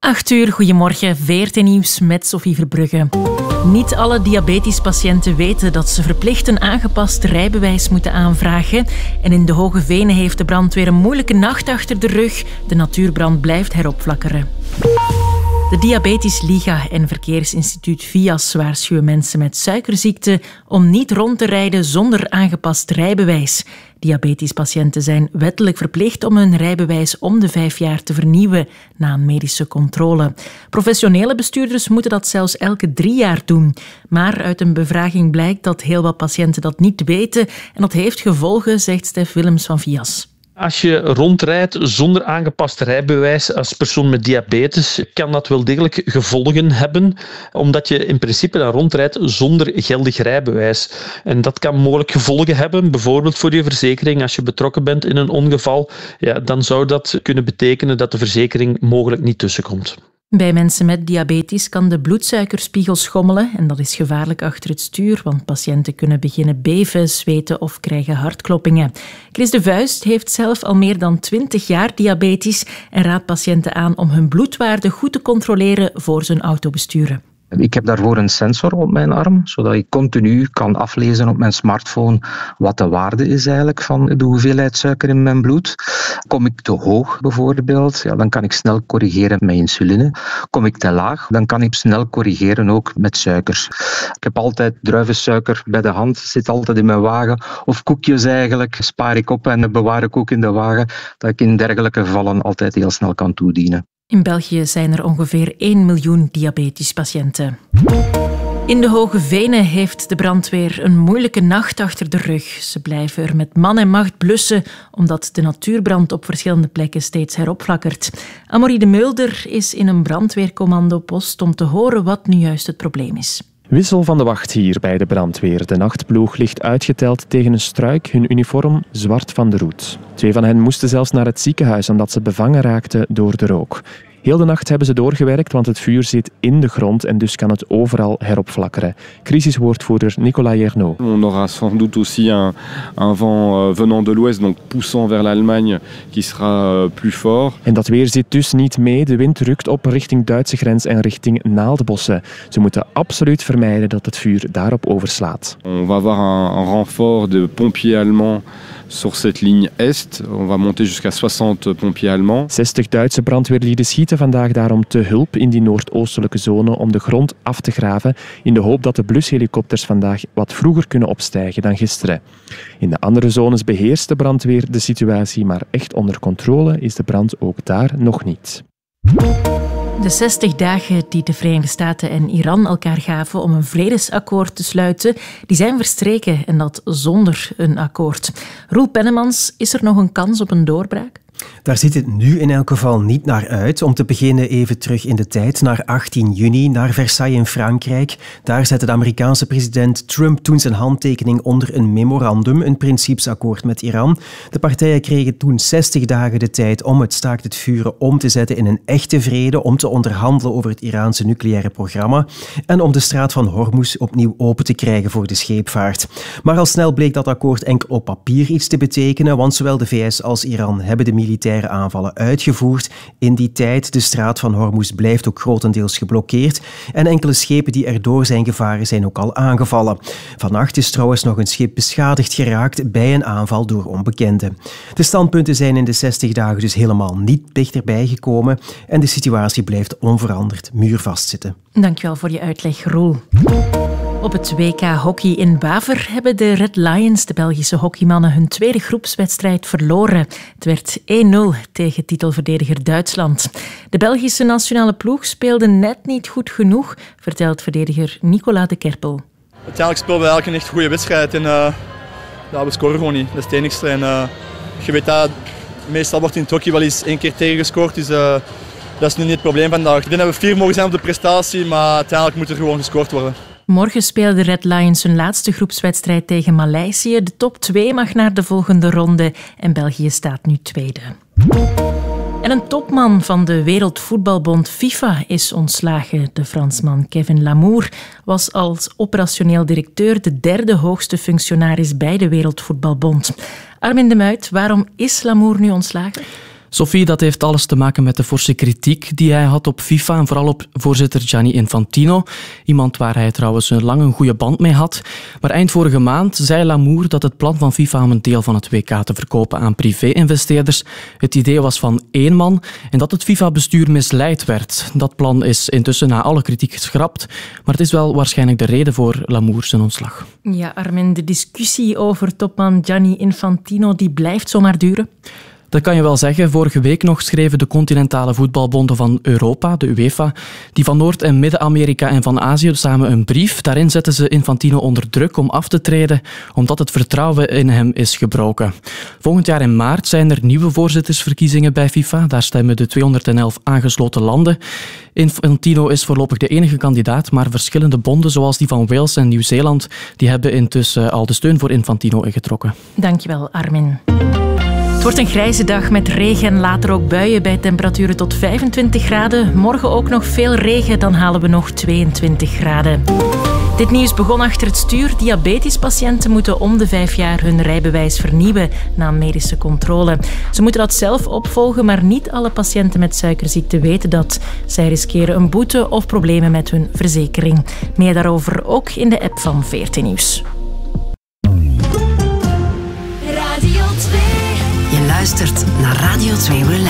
8 uur, goedemorgen, VRT Nieuws met Sophie Verbrugge. Niet alle diabetespatiënten weten dat ze verplicht een aangepast rijbewijs moeten aanvragen. En in de Hoge Venen heeft de brandweer een moeilijke nacht achter de rug. De natuurbrand blijft heropflakkeren. De Diabetes Liga en Verkeersinstituut VIAS waarschuwen mensen met suikerziekte om niet rond te rijden zonder aangepast rijbewijs. Diabetespatiënten zijn wettelijk verplicht om hun rijbewijs om de 5 jaar te vernieuwen na een medische controle. Professionele bestuurders moeten dat zelfs elke 3 jaar doen. Maar uit een bevraging blijkt dat heel wat patiënten dat niet weten en dat heeft gevolgen, zegt Stef Willems van VIAS. Als je rondrijdt zonder aangepast rijbewijs als persoon met diabetes, kan dat wel degelijk gevolgen hebben, omdat je in principe dan rondrijdt zonder geldig rijbewijs. En dat kan mogelijk gevolgen hebben, bijvoorbeeld voor je verzekering. Als je betrokken bent in een ongeval, dan zou dat kunnen betekenen dat de verzekering mogelijk niet tussenkomt. Bij mensen met diabetes kan de bloedsuikerspiegel schommelen en dat is gevaarlijk achter het stuur, want patiënten kunnen beginnen beven, zweten of krijgen hartkloppingen. Chris de Vuist heeft zelf al meer dan 20 jaar diabetes en raadt patiënten aan om hun bloedwaarde goed te controleren voor ze een auto besturen. Ik heb daarvoor een sensor op mijn arm, zodat ik continu kan aflezen op mijn smartphone wat de waarde is eigenlijk van de hoeveelheid suiker in mijn bloed. Kom ik te hoog bijvoorbeeld, dan kan ik snel corrigeren met insuline. Kom ik te laag, dan kan ik snel corrigeren ook met suikers. Ik heb altijd druivensuiker bij de hand, zit altijd in mijn wagen. Of koekjes eigenlijk, spaar ik op en bewaar ik ook in de wagen, dat ik in dergelijke gevallen altijd heel snel kan toedienen. In België zijn er ongeveer 1 miljoen diabetespatiënten. In de Hoge Venen heeft de brandweer een moeilijke nacht achter de rug. Ze blijven er met man en macht blussen, omdat de natuurbrand op verschillende plekken steeds heropflakkert. Amorie de Mulder is in een brandweercommandopost om te horen wat nu juist het probleem is. Wissel van de wacht hier bij de brandweer. De nachtploeg ligt uitgeteld tegen een struik, hun uniform zwart van de roet. 2 van hen moesten zelfs naar het ziekenhuis omdat ze bevangen raakten door de rook. Heel de nacht hebben ze doorgewerkt, want het vuur zit in de grond en dus kan het overal heropflakkeren. Crisiswoordvoerder Nicolas Yernaud. On aura sans doute aussi un vent venant de l'ouest, donc poussant vers l'Allemagne, qui sera plus fort. En dat weer zit dus niet mee. De wind rukt op richting Duitse grens en richting Naaldbossen. Ze moeten absoluut vermijden dat het vuur daarop overslaat. On va avoir un renfort de pompiers allemands sur cette ligne est. On va monter jusqu'à 60 pompiers allemands. 60 Duitse brandweerlieden schieten vandaag daarom te hulp in die noordoostelijke zone om de grond af te graven, in de hoop dat de blushelikopters vandaag wat vroeger kunnen opstijgen dan gisteren. In de andere zones beheerst de brandweer de situatie, maar echt onder controle is de brand ook daar nog niet. De 60 dagen die de Verenigde Staten en Iran elkaar gaven om een vredesakkoord te sluiten, die zijn verstreken en dat zonder een akkoord. Roel Pennemans, is er nog een kans op een doorbraak? Daar ziet het nu in elk geval niet naar uit. Om te beginnen even terug in de tijd, naar 18 juni, naar Versailles in Frankrijk. Daar zette de Amerikaanse president Trump toen zijn handtekening onder een memorandum, een principesakkoord met Iran. De partijen kregen toen 60 dagen de tijd om het staakt het vuren om te zetten in een echte vrede, om te onderhandelen over het Iraanse nucleaire programma en om de straat van Hormuz opnieuw open te krijgen voor de scheepvaart. Maar al snel bleek dat akkoord enkel op papier iets te betekenen, want zowel de VS als Iran hebben de militaire aanvallen uitgevoerd. In die tijd, de straat van Hormuz blijft ook grotendeels geblokkeerd en enkele schepen die erdoor zijn gevaren zijn ook al aangevallen. Vannacht is trouwens nog een schip beschadigd geraakt bij een aanval door onbekenden. De standpunten zijn in de 60 dagen dus helemaal niet dichterbij gekomen en de situatie blijft onveranderd muurvast zitten. Dankjewel voor je uitleg, Roel. Op het WK Hockey in Waver hebben de Red Lions, de Belgische hockeymannen, hun tweede groepswedstrijd verloren. Het werd 1-0 tegen titelverdediger Duitsland. De Belgische nationale ploeg speelde net niet goed genoeg, vertelt verdediger Nicolas de Kerpel. Uiteindelijk speelden we eigenlijk een echt goede wedstrijd en we scoren gewoon niet. Dat is het enigste. En, je weet dat meestal wordt in het hockey wel eens 1 keer tegengescoord, dus dat is nu niet het probleem vandaag. Ik denk dat we 4 mogen zijn op de prestatie, maar uiteindelijk moet er gewoon gescoord worden. Morgen spelen de Red Lions hun laatste groepswedstrijd tegen Maleisië. De top 2 mag naar de volgende ronde en België staat nu tweede. En een topman van de Wereldvoetbalbond FIFA is ontslagen. De Fransman Kevin Lamour was als operationeel directeur de 3e hoogste functionaris bij de Wereldvoetbalbond. Armin de Muit, waarom is Lamour nu ontslagen? Sophie, dat heeft alles te maken met de forse kritiek die hij had op FIFA en vooral op voorzitter Gianni Infantino. Iemand waar hij trouwens lang een goede band mee had. Maar eind vorige maand zei Lamour dat het plan van FIFA om een deel van het WK te verkopen aan privé-investeerders het idee was van 1 man en dat het FIFA-bestuur misleid werd. Dat plan is intussen na alle kritiek geschrapt, maar het is wel waarschijnlijk de reden voor Lamour zijn ontslag. Ja, Armin, de discussie over topman Gianni Infantino die blijft zomaar duren. Dat kan je wel zeggen. Vorige week nog schreven de continentale voetbalbonden van Europa, de UEFA, die van Noord- en Midden-Amerika en van Azië samen een brief. Daarin zetten ze Infantino onder druk om af te treden, omdat het vertrouwen in hem is gebroken. Volgend jaar in maart zijn er nieuwe voorzittersverkiezingen bij FIFA. Daar stemmen de 211 aangesloten landen. Infantino is voorlopig de enige kandidaat, maar verschillende bonden, zoals die van Wales en Nieuw-Zeeland, die hebben intussen al de steun voor Infantino ingetrokken. Dankjewel, Armin. Het wordt een grijze dag met regen en later ook buien bij temperaturen tot 25 graden. Morgen ook nog veel regen, dan halen we nog 22 graden. Dit nieuws begon achter het stuur. Diabetespatiënten moeten om de 5 jaar hun rijbewijs vernieuwen na een medische controle. Ze moeten dat zelf opvolgen, maar niet alle patiënten met suikerziekte weten dat. Zij riskeren een boete of problemen met hun verzekering. Meer daarover ook in de app van VRT Nieuws. Je luistert naar Radio 2 Relax.